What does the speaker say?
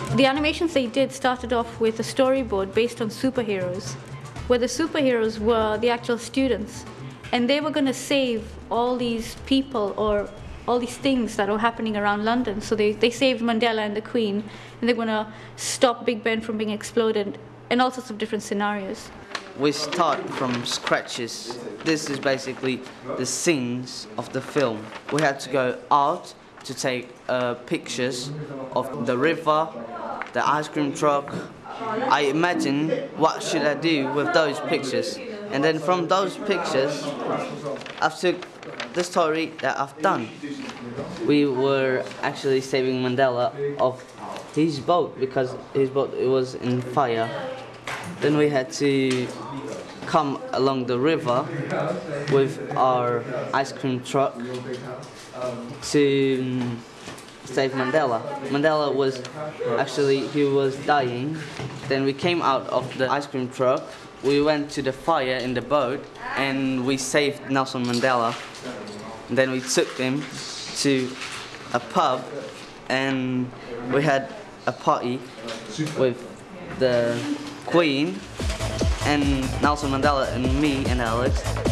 The animations they did started off with a storyboard based on superheroes, where the superheroes were the actual students, and they were going to save all these people or all these things that were happening around London. So they saved Mandela and the Queen, and they're going to stop Big Ben from being exploded, and all sorts of different scenarios. We start from scratches. This is basically the scenes of the film. We had to go out to take pictures of the river, the ice cream truck. I imagine what should I do with those pictures. And then from those pictures, I've took the story that I've done. We were actually saving Mandela of his boat because his boat was in fire. Then we had to come along the river with our ice cream truck to save Mandela. Mandela was actually, he was dying. Then we came out of the ice cream truck, we went to the fire in the boat, and we saved Nelson Mandela. And then we took him to a pub, and we had a party with the Queen and Nelson Mandela and me and Alex.